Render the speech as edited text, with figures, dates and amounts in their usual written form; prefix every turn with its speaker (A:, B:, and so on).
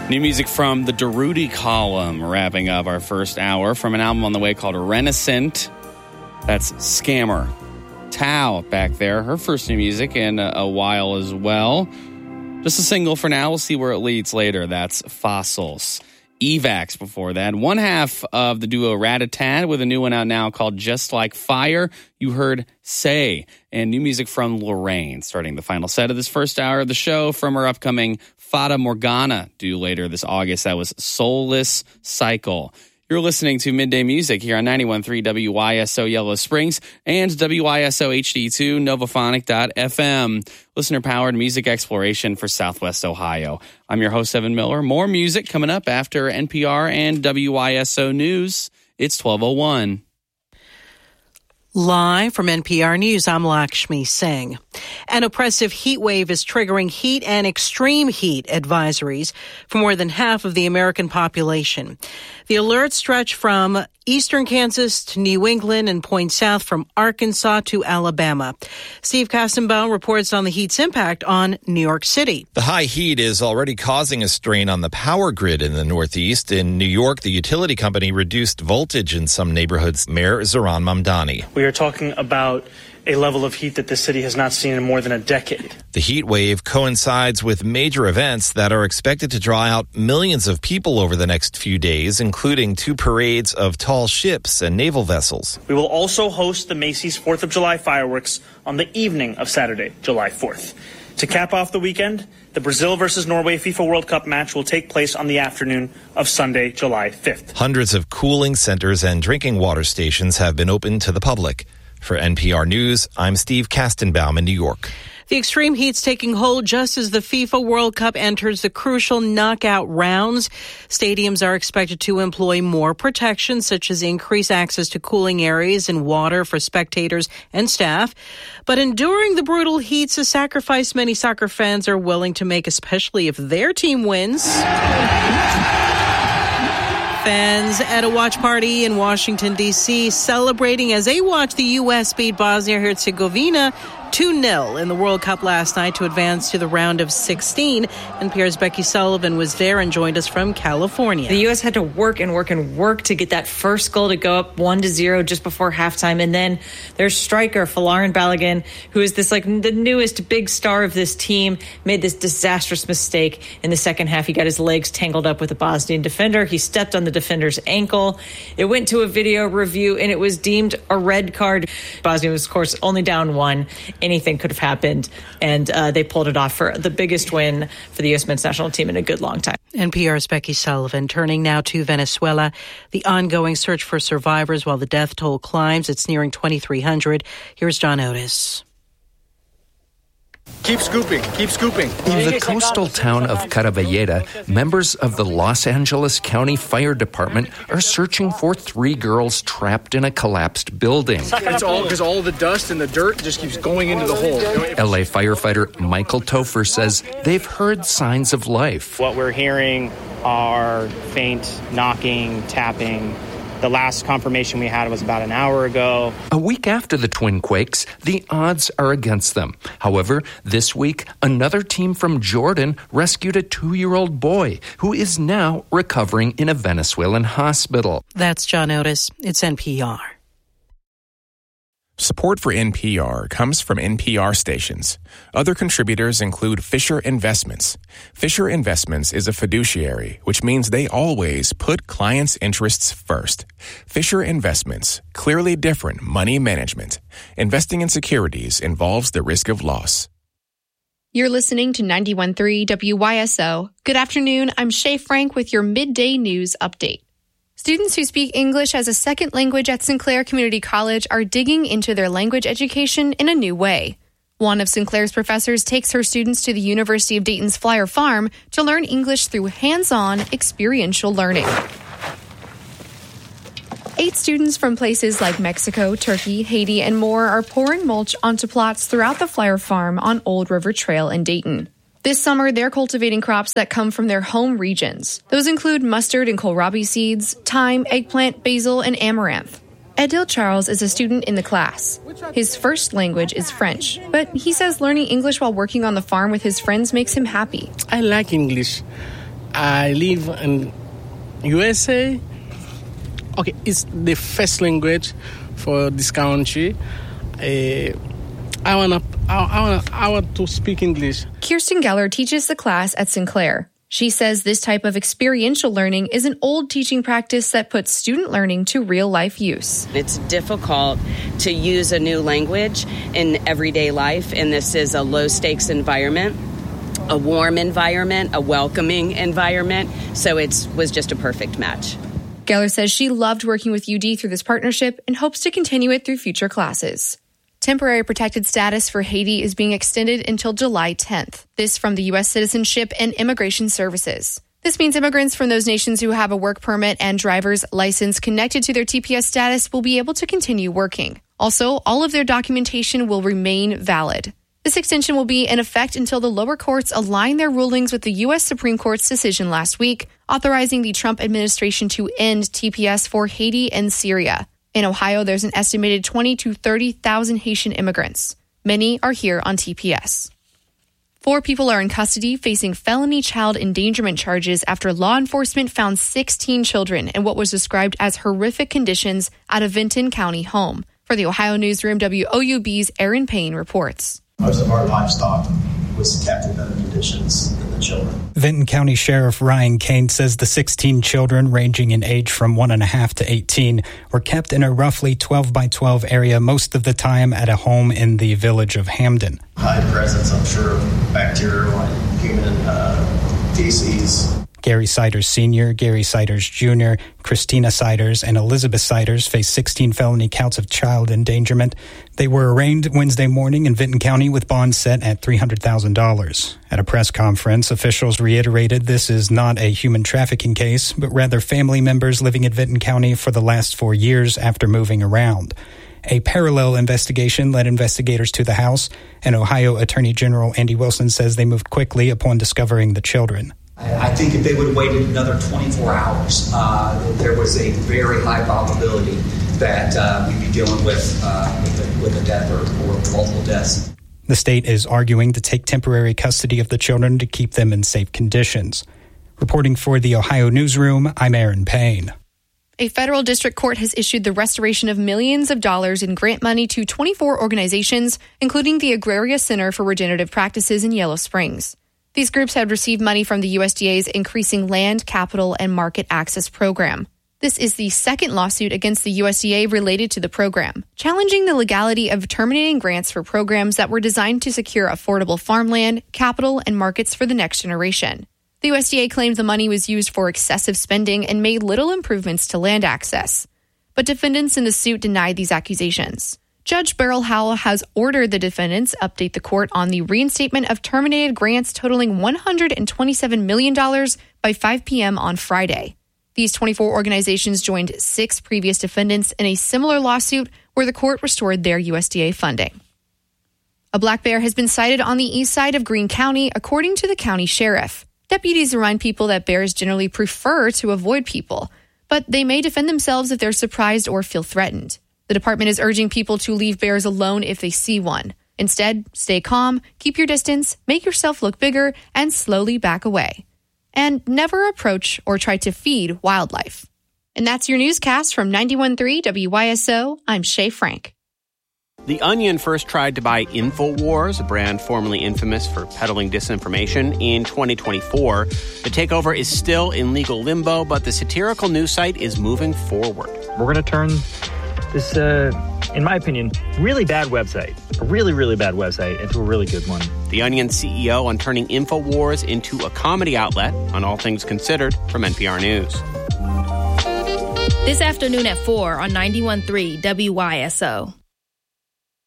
A: New music from the Darude Column, wrapping up our first hour from an album on the way called Renaissance. That's Scammer. Tao back there, her first new music in a while as well. Just a single for now. We'll see where it leads later. That's Fossils. Evax before that. One half of the duo Rat-a-Tat with a new one out now called Just Like Fire. You heard Say, and new music from Lorraine. Starting the final set of this first hour of the show from her upcoming Fata Morgana, due later this August. That was Soulless Cycle. You're listening to Midday Music here on 91.3 WYSO Yellow Springs and WYSO HD2 Novaphonic.fm. Listener-powered music exploration for Southwest Ohio. I'm your host, Evan Miller. More music coming up after NPR and WYSO News. It's 12:01.
B: Live from NPR News, I'm Lakshmi Singh. An oppressive heat wave is triggering heat and extreme heat advisories for more than half of the American population. The alerts stretch from eastern Kansas to New England and point south from Arkansas to Alabama. Steve Kastenbaum reports on the heat's impact on New York City.
C: The high heat is already causing a strain on the power grid in the Northeast. In New York, the utility company reduced voltage in some neighborhoods. Mayor Zohran Mamdani.
D: We are talking about a level of heat that the city has not seen in more than a decade.
C: The heat wave coincides with major events that are expected to draw out millions of people over the next few days, including 2 parades of tall ships and naval vessels.
D: We will also host the Macy's 4th of July fireworks on the evening of Saturday, July 4th. To cap off the weekend, the Brazil versus Norway FIFA World Cup match will take place on the afternoon of Sunday, July 5th.
C: Hundreds of cooling centers and drinking water stations have been opened to the public. For NPR News, I'm Steve Kastenbaum in New York.
B: The extreme heat's taking hold just as the FIFA World Cup enters the crucial knockout rounds. Stadiums are expected to employ more protections, such as increased access to cooling areas and water for spectators and staff. But enduring the brutal heat's a sacrifice many soccer fans are willing to make, especially if their team wins. Fans at a watch party in Washington, D.C. celebrating as they watch the U.S. beat Bosnia-Herzegovina 2-0 in the World Cup last night to advance to the round of 16. NPR's Becky Sullivan was there and joined us from California.
E: The U.S. had to work and work and work to get that first goal to go up 1-0 just before halftime. And then their striker, Folarin Balogun, who is this the newest big star of this team, made this disastrous mistake in the second half. He got his legs tangled up with a Bosnian defender. He stepped on the defender's ankle. It went to a video review and it was deemed a red card. Bosnia was, of course, only down 1. Anything could have happened, and they pulled it off for the biggest win for the U.S. men's national team in a good long time.
B: NPR's Becky Sullivan. Turning now to Venezuela. The ongoing search for survivors while the death toll climbs. It's nearing 2,300. Here's John Otis.
F: Keep scooping, keep scooping.
G: In the coastal town of Caravalleda, members of the Los Angeles County Fire Department are searching for 3 girls trapped in a collapsed building.
F: It's all because all the dust and the dirt just keeps going into the hole.
G: LA firefighter Michael Topher says they've heard signs of life.
H: What we're hearing are faint knocking, tapping. The last confirmation we had was about an hour ago.
G: A week after the twin quakes, the odds are against them. However, this week, another team from Jordan rescued a 2-year-old boy who is now recovering in a Venezuelan hospital.
B: That's John Otis. It's NPR.
I: Support for NPR comes from NPR stations. Other contributors include Fisher Investments. Fisher Investments is a fiduciary, which means they always put clients' interests first. Fisher Investments, clearly different money management. Investing in securities involves the risk of loss.
J: You're listening to 91.3 WYSO. Good afternoon, I'm Shay Frank with your midday news update. Students who speak English as a second language at Sinclair Community College are digging into their language education in a new way. One of Sinclair's professors takes her students to the University of Dayton's Flyer Farm to learn English through hands-on, experiential learning. 8 students from places like Mexico, Turkey, Haiti, and more are pouring mulch onto plots throughout the Flyer Farm on Old River Trail in Dayton. This summer, they're cultivating crops that come from their home regions. Those include mustard and kohlrabi seeds, thyme, eggplant, basil, and amaranth. Edil Charles is a student in the class. His first language is French, but he says learning English while working on the farm with his friends makes him happy.
K: I like English I live in USA. Okay, it's the first language for this country. I want to speak English.
J: Kirsten Geller teaches the class at Sinclair. She says this type of experiential learning is an old teaching practice that puts student learning to real-life use.
L: It's difficult to use a new language in everyday life, and this is a low-stakes environment, a warm environment, a welcoming environment, so it was just a perfect match.
J: Geller says she loved working with UD through this partnership and hopes to continue it through future classes. Temporary protected status for Haiti is being extended until July 10th. This from the U.S. Citizenship and Immigration Services. This means immigrants from those nations who have a work permit and driver's license connected to their TPS status will be able to continue working. Also, all of their documentation will remain valid. This extension will be in effect until the lower courts align their rulings with the U.S. Supreme Court's decision last week, authorizing the Trump administration to end TPS for Haiti and Syria. In Ohio, there's an estimated 20,000 to 30,000 Haitian immigrants. Many are here on TPS. 4 people are in custody facing felony child endangerment charges after law enforcement found 16 children in what was described as horrific conditions at a Vinton County home. For the Ohio Newsroom, WOUB's Aaron Payne reports.
M: Most of our livestock was kept in better conditions than the children.
N: Vinton County Sheriff Ryan Kane says the 16 children, ranging in age from 1.5 to 18, were kept in a roughly 12 by 12 area, most of the time at a home in the village of Hamden.
M: High presence, I'm sure, of bacterial and human feces.
N: Gary Siders Sr., Gary Siders Jr., Christina Siders, and Elizabeth Siders face 16 felony counts of child endangerment. They were arraigned Wednesday morning in Vinton County with bonds set at $300,000. At a press conference, officials reiterated this is not a human trafficking case, but rather family members living in Vinton County for the last 4 years after moving around. A parallel investigation led investigators to the house, and Ohio Attorney General Andy Wilson says they moved quickly upon discovering the children.
O: I think if they would have waited another 24 hours, there was a very high probability that we'd be dealing with a death or multiple deaths.
N: The state is arguing to take temporary custody of the children to keep them in safe conditions. Reporting for the Ohio Newsroom, I'm Aaron Payne.
J: A federal district court has issued the restoration of millions of dollars in grant money to 24 organizations, including the Agraria Center for Regenerative Practices in Yellow Springs. These groups had received money from the USDA's Increasing Land, Capital, and Market Access Program. This is the second lawsuit against the USDA related to the program, challenging the legality of terminating grants for programs that were designed to secure affordable farmland, capital, and markets for the next generation. The USDA claimed the money was used for excessive spending and made little improvements to land access. But defendants in the suit denied these accusations. Judge Beryl Howell has ordered the defendants update the court on the reinstatement of terminated grants totaling $127 million by 5 p.m. on Friday. These 24 organizations joined 6 previous defendants in a similar lawsuit where the court restored their USDA funding. A black bear has been sighted on the east side of Greene County, according to the county sheriff. Deputies remind people that bears generally prefer to avoid people, but they may defend themselves if they're surprised or feel threatened. The department is urging people to leave bears alone if they see one. Instead, stay calm, keep your distance, make yourself look bigger, and slowly back away. And never approach or try to feed wildlife. And that's your newscast from 91.3 WYSO. I'm Shay Frank.
P: The Onion first tried to buy InfoWars, a brand formerly infamous for peddling disinformation, in 2024. The takeover is still in legal limbo, but the satirical news site is moving forward.
Q: We're going to turn this, in my opinion, really bad website, a really, really bad website, into a really good one.
P: The Onion CEO on turning InfoWars into a comedy outlet on All Things Considered from NPR News.
R: This afternoon at 4 on 91.3 WYSO.